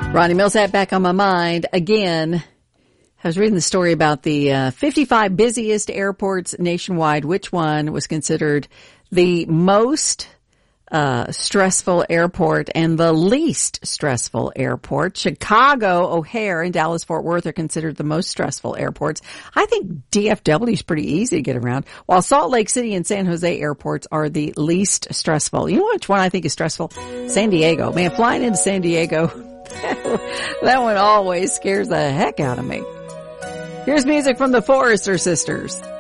Ronnie Millsap back on my mind again. I was reading the story about the 55 busiest airports nationwide. Which one was considered the most stressful airport and the least stressful airport? Chicago, O'Hare, and Dallas-Fort Worth are considered the most stressful airports. I think DFW is pretty easy to get around, while Salt Lake City and San Jose airports are the least stressful. You know which one I think is stressful? San Diego. Man, flying into San Diego, that one always scares the heck out of me. Here's music from the Forrester Sisters.